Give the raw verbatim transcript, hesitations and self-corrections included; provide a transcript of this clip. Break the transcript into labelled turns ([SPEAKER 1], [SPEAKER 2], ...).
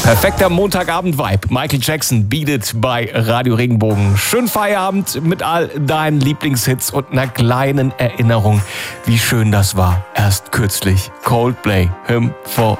[SPEAKER 1] Perfekter Montagabend-Vibe. Michael Jackson bietet bei Radio Regenbogen. Schönen Feierabend mit all deinen Lieblingshits und einer kleinen Erinnerung, wie schön das war. Erst kürzlich Coldplay, Hymn for